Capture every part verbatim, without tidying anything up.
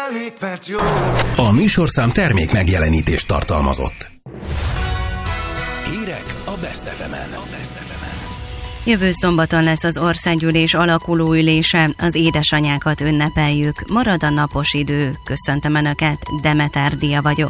Légpert jó. A műsorszám termék megjelenítést tartalmazott. Hírek a Best ef emen. Jövő szombaton lesz az országgyűlés alakuló ülése, az édesanyákat ünnepeljük, marad a napos idő. Köszöntöm Önöket, Demeter Dia vagyok.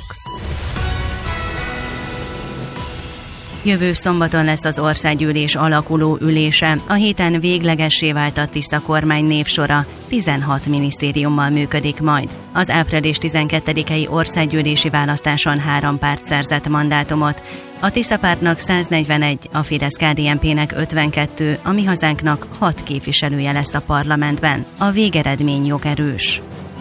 Jövő szombaton lesz az országgyűlés alakuló ülése. A héten véglegessé vált a tiszta kormány névsora, tizenhat minisztériummal működik majd. Az április tizenkettedikei országgyűlési választáson három párt szerzett mandátumot. A Tisza pártnak száznegyvenegy, a Fidesz-ká dé en pének ötvenkettő, a Mi Hazánknak hat képviselője lesz a parlamentben. A végeredmény jogerős.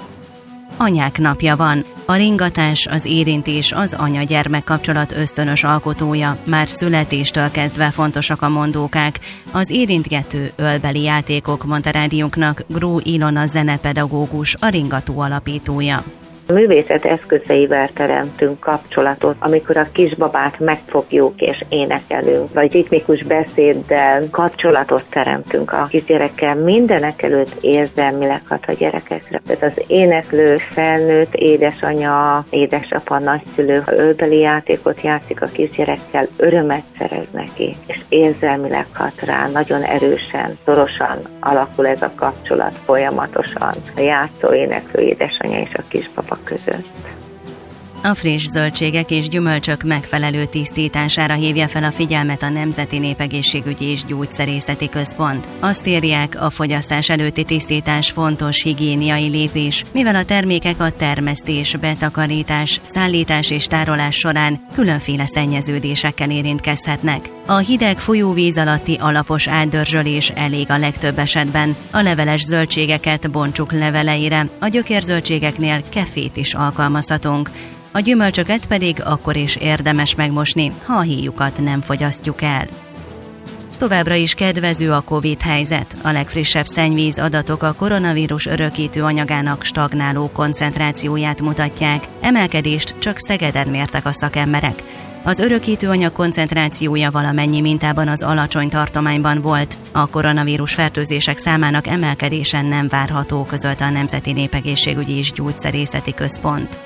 Anyák napja van. A ringatás, az érintés az anya-gyermek kapcsolat ösztönös alkotója. Már születéstől kezdve fontosak a mondókák. Az érintgető ölbeli játékok, mondta rádiónknak Gró Ilona zenepedagógus, a ringató alapítója. A művészet eszközeivel teremtünk kapcsolatot, amikor a kisbabát megfogjuk és énekelünk, vagy ritmikus beszéddel kapcsolatot teremtünk a kisgyerekkel, mindenek előtt érzelmileg hat a gyerekekre. Tehát az éneklő, felnőtt, édesanya, édesapa, nagyszülő, ha ölbeli játékot játszik a kisgyerekkel, örömet szerez neki, és érzelmileg hat rá, nagyon erősen, szorosan alakul ez a kapcsolat folyamatosan a játszó, éneklő édesanya és a kisbaba között. A friss zöldségek és gyümölcsök megfelelő tisztítására hívja fel a figyelmet a Nemzeti Népegészségügyi és Gyógyszerészeti Központ. Azt írják, a fogyasztás előtti tisztítás fontos higiéniai lépés, mivel a termékek a termesztés, betakarítás, szállítás és tárolás során különféle szennyeződésekkel érintkezhetnek. A hideg folyóvíz alatti alapos átdörzsölés elég a legtöbb esetben. A leveles zöldségeket bontsuk leveleire, a gyökérzöldségeknél kefét is alkalmazhatunk. A gyümölcsöket pedig akkor is érdemes megmosni, ha a héjukat nem fogyasztjuk el. Továbbra is kedvező a Covid helyzet. A legfrissebb szennyvíz adatok a koronavírus örökítő anyagának stagnáló koncentrációját mutatják. Emelkedést csak Szegeden mértek a szakemberek. Az örökítő anyag koncentrációja valamennyi mintában az alacsony tartományban volt. A koronavírus fertőzések számának emelkedése nem várható, közölte a Nemzeti Népegészségügyi és Gyógyszerészeti Központ.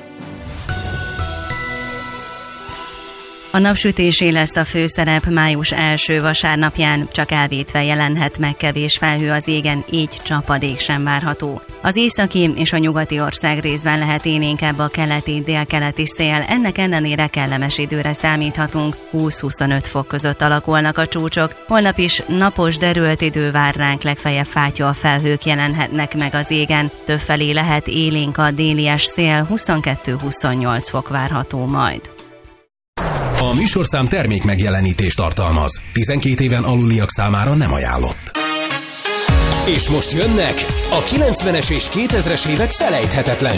A napsütésé lesz a főszerep május első vasárnapján, csak elvétve jelenhet meg kevés felhő az égen, így csapadék sem várható. Az északi és a nyugati ország részben lehet élénkebb a keleti-délkeleti szél, ennek ellenére kellemes időre számíthatunk, húsz-huszonöt fok között alakulnak a csúcsok. Holnap is napos, derült idő vár ránk, legfeljebb fátyol felhők jelenhetnek meg az égen, többfelé lehet élénk a délies szél, huszonkettő-huszonnyolc fok várható majd. A műsorszám termék megjelenítést tartalmaz. tizenkét éven aluliak számára nem ajánlott. És most jönnek a kilencvenes és kétezres évek felejthetetlen